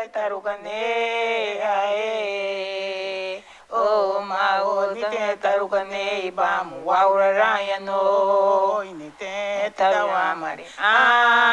taru kane ae o mau ni te taru kane ba mu waura raya no ni te tawa mari